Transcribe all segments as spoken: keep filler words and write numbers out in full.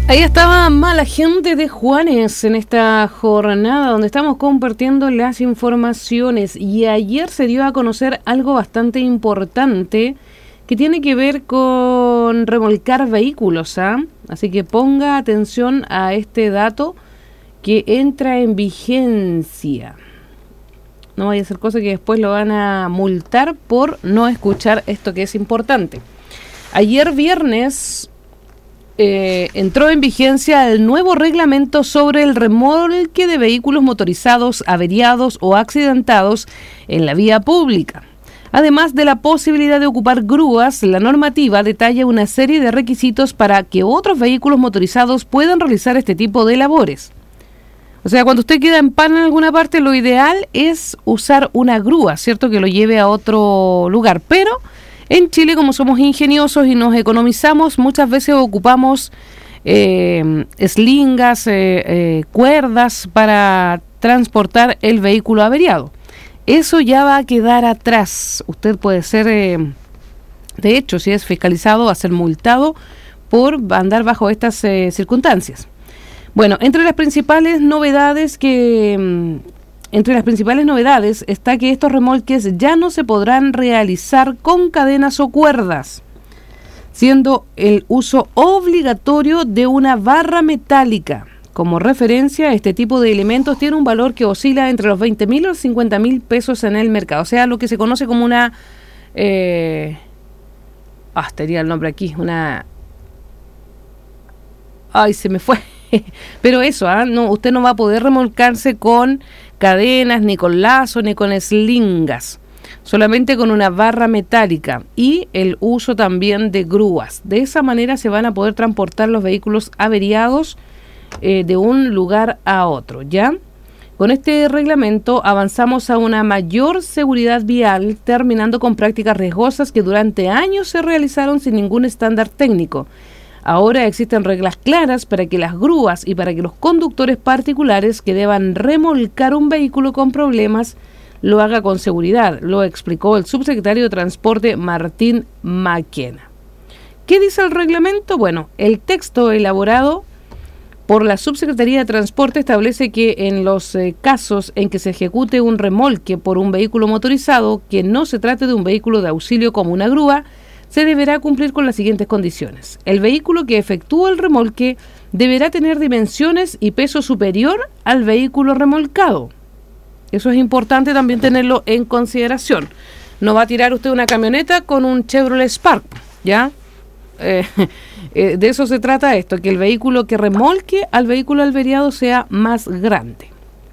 Ahí estaba Mala Gente de Juanes en esta jornada donde estamos compartiendo las informaciones, y ayer se dio a conocer algo bastante importante que tiene que ver con remolcar vehículos, ¿ah? Así que ponga atención a este dato que entra en vigencia. No vaya a ser cosa que después lo van a multar por no escuchar esto que es importante. Ayer viernes Eh, entró en vigencia el nuevo reglamento sobre el remolque de vehículos motorizados averiados o accidentados en la vía pública. Además de la posibilidad de ocupar grúas, la normativa detalla una serie de requisitos para que otros vehículos motorizados puedan realizar este tipo de labores. O sea, cuando usted queda en pan en alguna parte, lo ideal es usar una grúa, ¿cierto? Que lo lleve a otro lugar, pero en Chile, como somos ingeniosos y nos economizamos, muchas veces ocupamos eh, eslingas, eh, eh, cuerdas para transportar el vehículo averiado. Eso ya va a quedar atrás. Usted puede ser, eh, de hecho, si es fiscalizado, va a ser multado por andar bajo estas eh, circunstancias. Bueno, entre las principales novedades que... Entre las principales novedades está que estos remolques ya no se podrán realizar con cadenas o cuerdas, siendo el uso obligatorio de una barra metálica. Como referencia, este tipo de elementos tiene un valor que oscila entre los veinte mil y los cincuenta mil pesos en el mercado. O sea, lo que se conoce como una... Eh, ah, tenía el nombre aquí, una... Ay, se me fue. Pero eso, ¿ah? No, usted no va a poder remolcarse con cadenas, ni con lazos, ni con eslingas, solamente con una barra metálica y el uso también de grúas. De esa manera se van a poder transportar los vehículos averiados eh, de un lugar a otro, ¿ya? Con este reglamento avanzamos a una mayor seguridad vial, terminando con prácticas riesgosas que durante años se realizaron sin ningún estándar técnico. Ahora existen reglas claras para que las grúas y para que los conductores particulares que deban remolcar un vehículo con problemas lo haga con seguridad, lo explicó el subsecretario de Transporte Martín Maquena. ¿Qué dice el reglamento? Bueno, el texto elaborado por la Subsecretaría de Transporte establece que en los eh, casos en que se ejecute un remolque por un vehículo motorizado, que no se trate de un vehículo de auxilio como una grúa, se deberá cumplir con las siguientes condiciones. El vehículo que efectúa el remolque deberá tener dimensiones y peso superior al vehículo remolcado. Eso es importante también tenerlo en consideración. No va a tirar usted una camioneta con un Chevrolet Spark, ¿ya? Eh, eh, de eso se trata esto, que el vehículo que remolque al vehículo averiado sea más grande.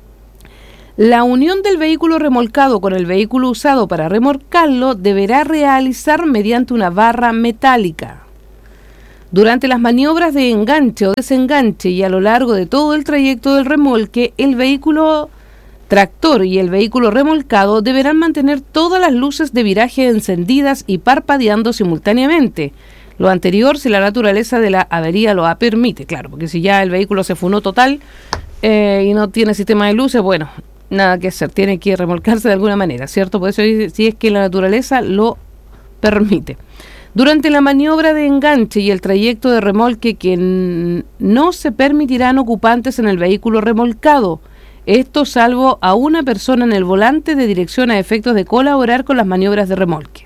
La unión del vehículo remolcado con el vehículo usado para remolcarlo deberá realizar mediante una barra metálica. Durante las maniobras de enganche o desenganche y a lo largo de todo el trayecto del remolque, el vehículo tractor y el vehículo remolcado deberán mantener todas las luces de viraje encendidas y parpadeando simultáneamente. Lo anterior si la naturaleza de la avería lo permite, claro, porque si ya el vehículo se funó total eh, y no tiene sistema de luces, bueno, nada que hacer, tiene que remolcarse de alguna manera, ¿cierto? Por eso si es que la naturaleza lo permite. Durante la maniobra de enganche y el trayecto de remolque que n- no se permitirán ocupantes en el vehículo remolcado, esto salvo a una persona en el volante de dirección a efectos de colaborar con las maniobras de remolque.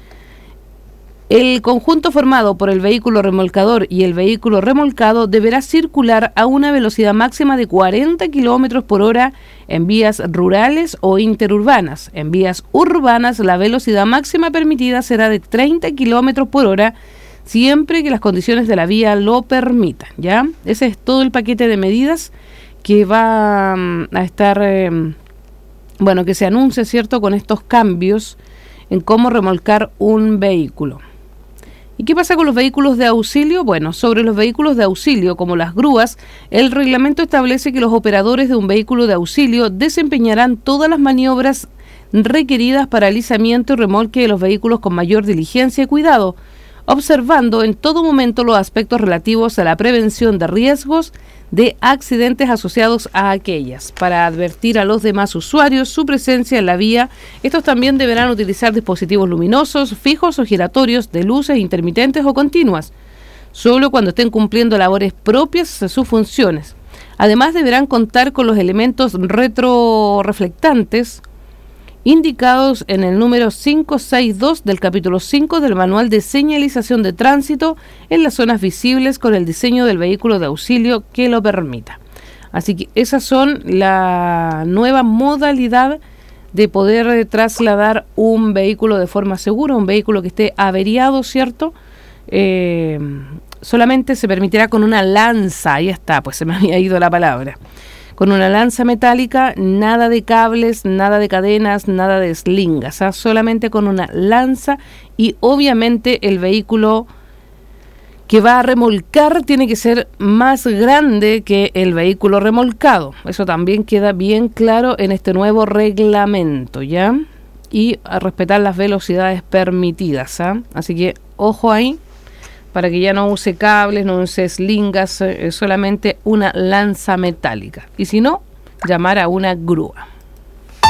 El conjunto formado por el vehículo remolcador y el vehículo remolcado deberá circular a una velocidad máxima de cuarenta kilómetros por hora en vías rurales o interurbanas. En vías urbanas la velocidad máxima permitida será de treinta kilómetros por hora siempre que las condiciones de la vía lo permitan, ¿ya? Ese es todo el paquete de medidas que va um, a estar, eh, bueno, que se anuncia, ¿cierto?, con estos cambios en cómo remolcar un vehículo. ¿Y qué pasa con los vehículos de auxilio? Bueno, sobre los vehículos de auxilio, como las grúas, el reglamento establece que los operadores de un vehículo de auxilio desempeñarán todas las maniobras requeridas para alisamiento y remolque de los vehículos con mayor diligencia y cuidado, observando en todo momento los aspectos relativos a la prevención de riesgos de accidentes asociados a aquellas. Para advertir a los demás usuarios su presencia en la vía, estos también deberán utilizar dispositivos luminosos, fijos o giratorios, de luces intermitentes o continuas. solo cuando estén cumpliendo labores propias de sus funciones. Además, deberán contar con los elementos retroreflectantes indicados en el número quinientos sesenta y dos del capítulo cinco del Manual de Señalización de Tránsito en las zonas visibles con el diseño del vehículo de auxilio que lo permita. Así que esas son la nueva modalidad de poder trasladar un vehículo de forma segura, un vehículo que esté averiado, ¿cierto? Eh, solamente se permitirá con una lanza, ahí está, pues se me había ido la palabra. Con una lanza metálica, nada de cables, nada de cadenas, nada de slingas, ¿ah? Solamente con una lanza, y obviamente el vehículo que va a remolcar tiene que ser más grande que el vehículo remolcado. Eso también queda bien claro en este nuevo reglamento, ¿ya? Y a respetar las velocidades permitidas, ¿ah? Así que ojo ahí, para que ya no use cables, no use slingas, eh, solamente una lanza metálica. Y si no, llamar a una grúa.